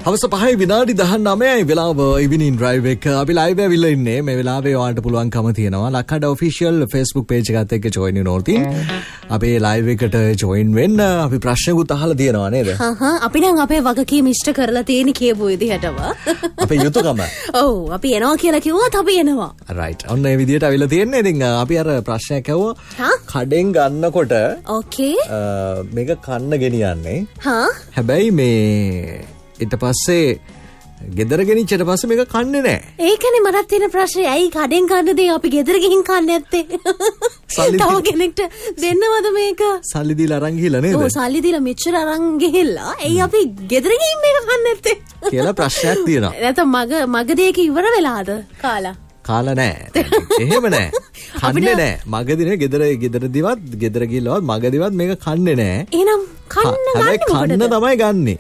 හවස 5:19 වෙලාව ඉවිනින් ඩ්‍රයිව් එක අපි ලයිව් ඇවිල්ලා ඉන්නේ මේ වෙලාවේ ඔයාලට පුළුවන්කම තියෙනවා ලක්කඩ ඔෆිෂියල් Facebook page එකත් එක්ක join වෙන්න ඕනති අපේ ලයිව් එකට join වෙන්න අපි ප්‍රශ්නකුත් අහලා තියෙනවා නේද අපි නම් අපේ වගකීම ඉෂ්ට කරලා තියෙන කියපු විදිහටම අපේ යුතුයකම ඔව් අපි එනවා කියලා කිව්වත් අපි එනවා right ඔන්න ඒ විදිහට අවිලා තියෙන්නේ ඉතින් අපි අර ප්‍රශ්නයක් ඇහුවා කඩෙන් ගන්නකොට ඕකේ මේක කන්න ගෙනියන්නේ හැබැයි මේ ඊට පස්සේ ගෙදර ගෙනිච්චට පස්සේ මේක කන්නේ නැහැ. ඒකනේ මටත් තියෙන ප්‍රශ්නේ. ඇයි කඩෙන් කන්න දේ අපි ගෙදර ගිහින් කන්නේ නැත්තේ? තව කෙනෙක්ට දෙන්නවද මේක? සල්ලි දීලා අරන් ගිහලා නේද? ඔව් සල්ලි දීලා මෙච්චර අරන් ගිහිල්ලා ඇයි අපි ගෙදර ගිහින් මේක කන්නේ නැත්තේ? කියලා ප්‍රශ්නයක් තියෙනවා. නැත්නම් මග දෙයක ඉවර වෙලාද කාලා? කාලා නැහැ. එහෙම නැහැ. කන්නේ නැහැ. මගදිනේ ගෙදරදිවත් ගෙදර ගිහලවත් මගදිවත් මේක කන්නේ නැහැ. එහෙනම් කන්න තමයි ගන්නෙ.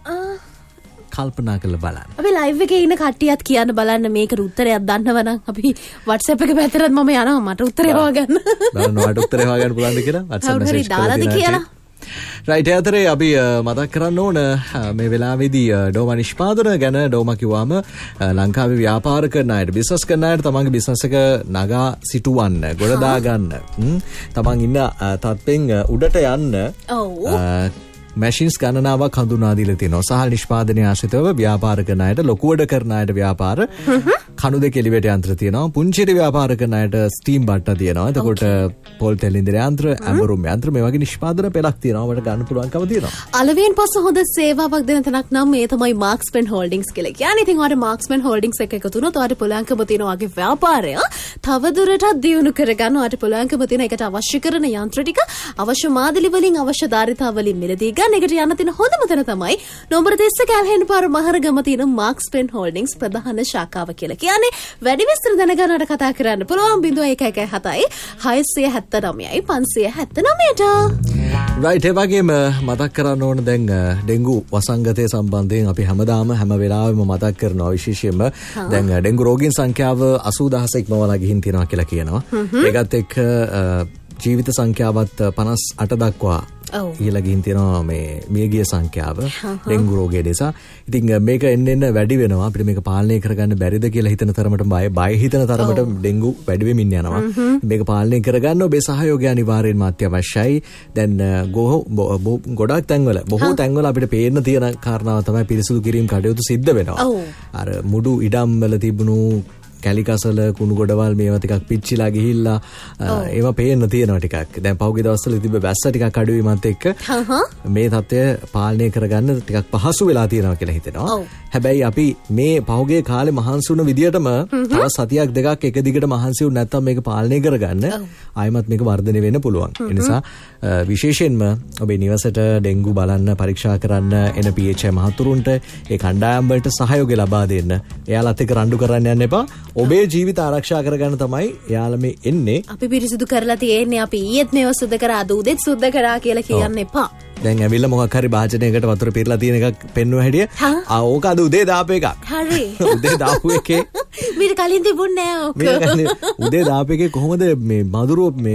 කල්පනා කරලා බලන්න. අපි ලයිව් එකේ ඉන්න කට්ටියත් කියන්න බලන්න මේකට උත්තරයක් දන්නවනම් අපි WhatsApp එක පැත්තට මම යනවා මට උත්තරේ හොයාගන්න. බලන්න ඔයාලට උත්තරේ හොයාගන්න පුළුවන්ද කියලා WhatsApp message කරලා. රයිට් අතරේ අපි මතක් කරන්න ඕන මේ වෙලාවේදී ඩෝමා නිෂ්පාදන ගැන ඩෝමා කිව්වම ලංකාවේ ව්‍යාපාර කරන අයට බිස්නස් කරන අයට තමන්ගේ බිස්නස් එක නගා සිටුවන්න ගොඩ දාගන්න තමන් ඉන්න තත්ත්වෙන් උඩට යන්න මැෂින්ස් ගණනාවක් හඳුනා දීලා තියෙනවා. සහල් නිෂ්පාදනයේ ආශ්‍රිතව ව්‍යාපාර කරන අයට ලොකුවට කරන අයට ව්‍යාපාර කණු දෙක එලිවට යන්ත්‍ර තියෙනවා. පුංචිට ව්‍යාපාර කරන අයට ස්ටීම් බට්ටා තියෙනවා. එතකොට පොල් තෙලින්දර යන්ත්‍ර, ඇඹරුම් යන්ත්‍ර මේ වගේ නිෂ්පාදන පෙළක් තියෙනවා. අපිට ගන්න පුළුවන්කම තියෙනවා. අලවෙන් පස්ස හොඳ සේවාවක් දෙන තැනක් නම් මේ තමයි මාක්ස්පෙන් හෝල්ඩින්ග්ස් කියලා. කියන්නේ ඉතින් ඔයාලට මාක්ස්පෙන් හෝල්ඩින්ග්ස් එක එකතු වුණොත් ඔයාලට පුළුවන්කම තියෙනවා වගේ ව්‍යාපාරය තවදුරටත් දියුණු කරගන්න. ඔයාලට පුළුවන්කම තියෙන එකට අවශ්‍ය කරන යන්ත්‍ර ටික අවශ්‍ය මාදිලි වලින් අවශ්‍ය ධාරිතා වලින් මිලදී ගන්න. එකට යන්න තියෙන හොඳම තැන තමයි නම්බර 30 කැලහෙන් පාර මහරගම තියෙන මාක්ස්පෙන් හෝල්ඩින්ග්ස් ප්‍රධාන ශාඛාව කියලා. කියන්නේ වැඩි විස්තර දැනගන්නට කතා කරන්න පුළුවන් 0117 679 579ට. රයිට් ඒ වගේම මතක් කරන්න ඕන දැන් ඩෙන්ගු වසංගතය සම්බන්ධයෙන් අපි හැමදාම හැම වෙලාවෙම මතක් කරනවා විශේෂයෙන්ම දැන් ඩෙන්ගු රෝගීන් සංඛ්‍යාව 80000 ඉක්මවලා ගිහින් තියෙනවා කියලා කියනවා. ඒකත් එක්ක ජීවිත සංඛ්‍යාවත් 58 දක්වා ඉහළ ගිහින් තියෙනවා මේ මියගිය සංඛ්‍යාව ඩෙන්ගු රෝගය නිසා. ඉතින් මේක එන්න වැඩි වෙනවා. අපිට මේක පාලනය කරගන්න බැරිද කියලා හිතන තරමට බය හිතන තරමට ඩෙන්ගු වැඩි වෙමින් යනවා. මේක පාලනය කරගන්න ඔබේ සහයෝගය අනිවාර්යෙන්ම අත්‍යවශ්‍යයි. දැන් ගොඩක් තැන්වල බොහෝ තැන්වල අපිට පේන්න තියෙන කාරණාව තමයි පිරිසිදු කිරීම කටයුතු සිද්ධ වෙනවා. අර මුඩු ඉඩම් වල තිබුණු කැලිකසල කුණු ගොඩවල් මේවා ටිකක් පිච්චිලා ගිහිල්ලා ඒවා පේන්න තියෙනවා ටිකක්. දැන් පහුගිය දවස්වල තිබ්බ වැස්ස ටිකක් අඩු වීමත් එක්ක මේ තත්ත්වය පාලනය කරගන්න ටිකක් පහසු වෙලා තියෙනවා කියලා හිතෙනවා. හැබැයි අපි මේ පහුගිය කාලේ මහන්සි වුණ විදියටම තව සතියක් දෙකක් එක දිගට මහන්සි වුණ නැත්නම් මේක පාලනය කරගන්න ආයෙමත් මේක වර්ධනය වෙන්න පුළුවන්. ඒ නිසා විශේෂයෙන්ම ඔබේ නිවසට ඩෙන්ගු බලන්න පරීක්ෂා කරන්න එන PHI මහතුරුන්ට ඒ කණ්ඩායම් වලට සහයෝගය ලබා දෙන්න. එයාලත් එක්ක රණ්ඩු කරන්න යන්න එපා. ඔබේ ජීවිත ආරක්ෂා කරගන්න තමයි එයාලා මේ එන්නේ. අපි පිරිසිදු කරලා තියෙන්නේ. අපි ඊයේත් මේව සුද්ධ කරා අද උදේත් සුද්ධ කරා කියලා කියන්න එපා. දැන් ඇවිල්ලා මොකක් හරි භාජනයකට වතුර පිරලා තියෙන එකක් පෙන්වුව හැටිය. ඕක අද උදේ දාපු එකක්. හරි. උදේ දාපු එකේ මීට කලින් තිබුණේ නෑ ඕක. උදේ දාපු එකේ කොහොමද මේ මදුරුව මේ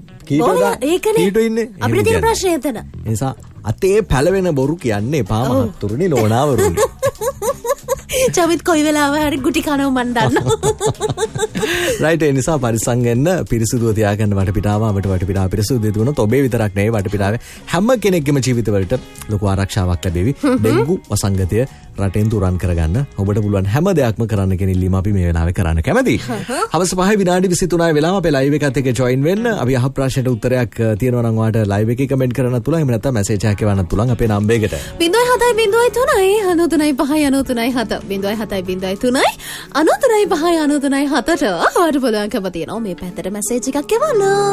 කීටෝ ඉන්නේ? අපිට තියෙන ප්‍රශ්නේ එතන. ඒ නිසා අතේ පැලවෙන බොරු කියන්නේ එපා මහත්තුරුනි නෝනාවරුනි. චමිත් කොයි වෙලාවෙ හරි ගුටි කනව මන් දන්නවා. රයිට් ඒ නිසා පරිස්සම් වෙන්න පිරිසුදුව තියාගන්න වටපිටාව අපිට වටපිටාව පිරිසුදු දෙතුනොත් ඔබේ විතරක් නෙවෙයි වටපිටාවේ හැම කෙනෙක්ගේම ජීවිතවලට ලොකු ආරක්ෂාවක් ලැබෙවි. ඩෙන්ගු වසංගතය රටෙන් තුරන් කරගන්න ඔබට පුළුවන් හැම දෙයක්ම කරන්න කියන ඉල්ලීම අපි මේ වෙලාවේ කරන්න කැමතියි. හවස 5:23 වෙලාව අපේ ලයිව් එකත් එක්ක ජොයින් වෙන්න. අපි අහ ප්‍රශ්නට උත්තරයක් තියෙනවා නම් ඔයාලට ලයිව් එකේ කමෙන්ට් කරන්නත් පුළුවන්. එහෙම නැත්නම් මැසේජ් එකක් එවන්නත් පුළුවන් අපේ නම්බරයකට. 0703 0.5 93 ඔයාලට පුළුවන්කම තියෙනවා මේ පැත්තට මැසේජ් එකක් එවන්න.